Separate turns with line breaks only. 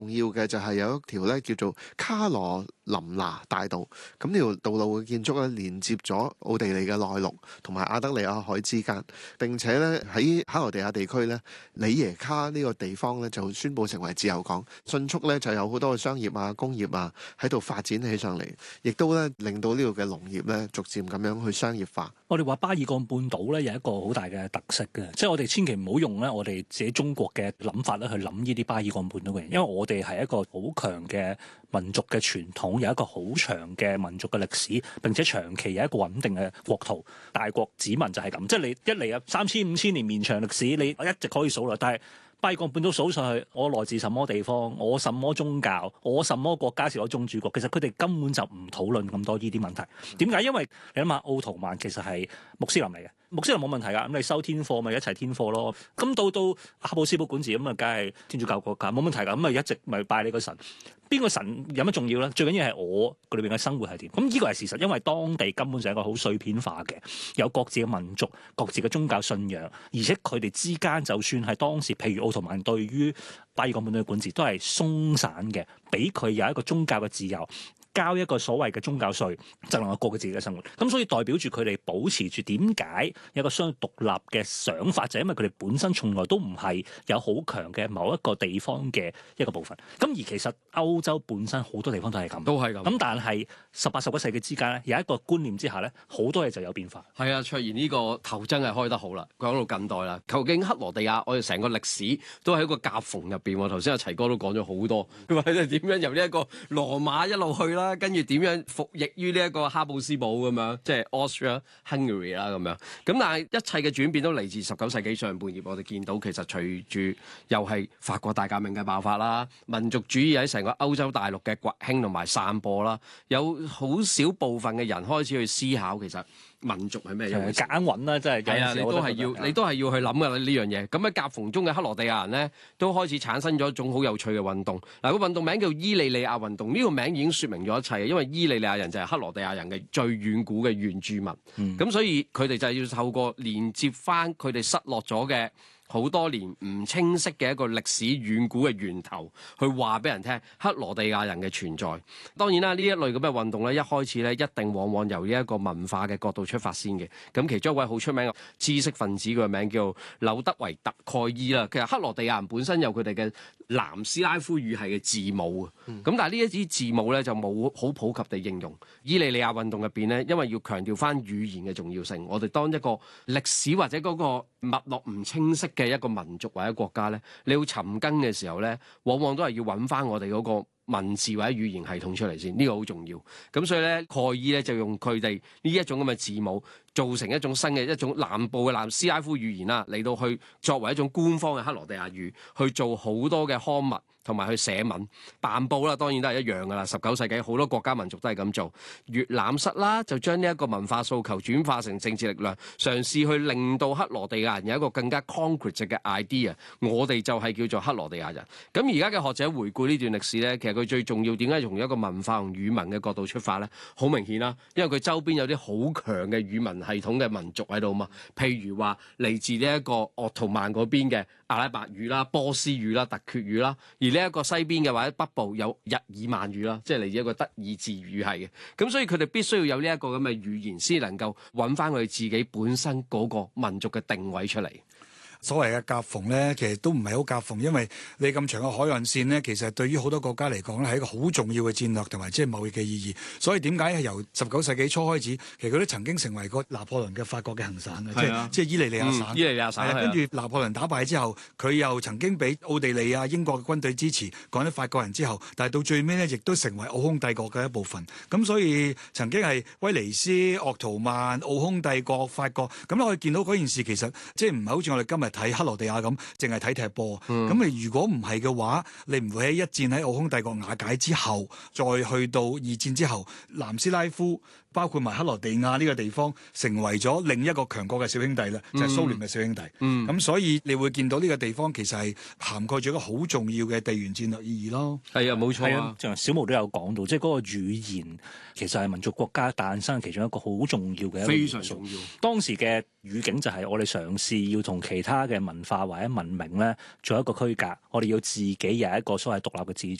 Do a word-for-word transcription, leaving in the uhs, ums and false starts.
重要嘅就係有一條咧叫做卡羅琳娜大道，咁呢條道路嘅建築咧連接咗奧地利嘅內陸同埋亞得里亞海之間，並且咧喺克羅地亞地區咧里耶卡呢個地方咧就宣布成為自由港，迅速咧就有好多嘅商業啊、工業啊喺度發展起上嚟，亦都咧令到呢度嘅農業咧逐漸咁樣去商業化。
我哋話巴爾幹半島咧有一個好大嘅特色嘅，即係我哋千祈唔好用咧我哋自己中國嘅諗法咧去諗呢啲巴爾幹半島嘅人，因為我哋係一個好強嘅民族嘅傳統，有一個好長嘅民族嘅歷史，並且長期有一個穩定嘅國土。大國子民就係咁，即係你一嚟啊三千五千年綿長歷史，你一直可以數落，但係巴爾幹半島數上去，我來自什麼地方，我什麼宗教，我什麼國家是我宗主國，其實佢哋根本就唔討論咁多呢啲問題。點解？因為你諗下奧圖曼其實係穆斯林嚟嘅，穆斯林冇問題㗎，咁你收天課咪一齊天課咯。咁到到哈布斯堡管治咁啊，梗係天主教國家冇問題㗎，咁咪一直咪拜你個神。邊個神有乜重要咧？最緊要係我佢裏邊嘅生活係點。咁呢個係事實，因為當地根本就係一個好碎片化嘅，有各自嘅民族、各自嘅宗教信仰，而且佢哋之間就算係當時，譬如奧圖曼對於巴爾幹半島嘅管治都係鬆散嘅，俾佢有一個宗教嘅自由。交一個所謂嘅宗教稅，就能夠過佢自己嘅生活。咁所以代表住佢哋保持住點解有個相對獨立嘅想法，就係因為佢哋本身從來都唔係有好強嘅某一個地方嘅一個部分。咁而其實歐洲本身好多地方都係咁，
都係咁。
咁但係十八、十九世紀之間咧，有一個觀念之下咧，好多嘢就有變化。
係啊，卓然呢個頭真係開得好啦。講到近代啦，究竟克羅地亞我哋成個歷史都喺個夾縫入邊。頭先阿齊哥都講咗好多，佢話點樣由呢一個羅馬一路去啦，跟住點樣服役於呢一個哈布斯堡咁樣，即係 Austria-Hungary 啦咁樣。咁但係一切嘅轉變都嚟自十九世紀上半葉，我哋見到其實隨住又係法國大革命嘅爆發啦，民族主義喺成個歐洲大陸嘅崛興同埋散播啦，有好少部分嘅人開始去思考其實民族係咩嘢？
夾硬揾啦，真係。
係啊，你都係要，你都係要去諗㗎啦呢樣嘢。咁喺夾縫中嘅克羅地亞人咧，都開始產生咗一種好有趣嘅運動。嗱，個運動名叫伊利利亞運動，呢個名已經説明咗一切。因為伊利利亞人就係克羅地亞人嘅最遠古嘅原住民，咁、嗯、所以佢哋就係要透過連接翻佢哋失落咗嘅好多年唔清晰嘅一個歷史遠古嘅源頭，去話俾人聽克羅地亞人嘅存在。當然啦，呢一類咁嘅運動咧，一開始咧一定往往由呢一個文化嘅角度出發先嘅。咁其中一位好出名嘅知識分子，佢嘅名叫柳德維特蓋伊啦。其實克羅地亞人本身有佢哋嘅南斯拉夫語系嘅字母啊，咁、嗯、但係呢一啲字母咧就冇好普及地應用。伊利利亞運動入邊咧，因為要強調翻語言嘅重要性，我哋當一個歷史或者嗰個脈絡唔清晰嘅一個民族或者國家咧，你要尋根嘅時候咧，往往都係要揾翻我哋嗰個文字或者語言系統出嚟先，呢個好重要。咁所以咧，蓋伊咧就用佢哋呢一種咁嘅字母，造成一種新嘅一種南部嘅南斯拉夫語言啦，嚟到去作為一種官方嘅克羅地亞語，去做好多嘅刊物同埋去寫文辦報啦，當然都係一樣噶啦。十九世紀好多國家民族都係咁做。越南室啦，就將呢一個文化訴求轉化成政治力量，嘗試去令到克羅地亞人有一個更加 concrete 嘅 idea。我哋就係叫做克羅地亞人。咁而家嘅學者回顧呢段歷史咧，其實佢最重要點解從一個文化同語文嘅角度出發咧？好明顯啦，因為佢周邊有啲好強嘅語文系統嘅民族喺度嘛。譬如話嚟自呢一個鄂圖曼嗰邊嘅阿拉伯語啦、波斯語啦、突厥語啦，而呢一個西邊嘅或者北部有日耳曼語啦，即係嚟自一個德意志語系嘅。咁所以佢哋必須要有呢一個咁嘅語言，先能夠揾翻佢哋自己本身嗰個民族嘅定位出嚟。
所謂嘅夾縫咧，其實都唔係好夾縫，因為你咁長嘅海岸線咧，其實對於好多國家嚟講咧，係一個好重要嘅戰略同埋即係貿易嘅意義。所以點解係由十九世紀初開始，其實佢都曾經成為過拿破崙嘅法國嘅行省嘅，即係即係伊利利亞省。
嗯、伊利利亞省。
跟住、啊、拿破崙打敗之後，佢又曾經俾奧地利啊、英國嘅軍隊支持，趕咗法國人之後，但係到最尾咧，亦都成為奧匈帝國嘅一部分。咁所以曾經係威尼斯、鄂圖曼、奧匈帝國、法國。咁你可以見到嗰件事其實即係唔係好似我哋今日睇克羅地亞咁，淨係睇踢波。咁你、嗯、如果唔係嘅話，你唔會喺一戰喺奧匈帝國瓦解之後，再去到二戰之後，南斯拉夫包括埋克羅地亞呢個地方，成為咗另一個強國嘅小兄弟啦，就係、是、蘇聯嘅小兄弟。咁、
嗯、
所以你會見到呢個地方其實係涵蓋咗一個好重要嘅地緣戰略意義咯。
係啊，冇錯啊。
像小毛都有講到，即係嗰個語言其實係民族國家誕生其中一個好重要嘅一個
非常重要。
當時嘅語境就係我哋嘗試要同其他嘅文化或者文明咧做一個區隔，我哋要自己有一個所謂獨立嘅自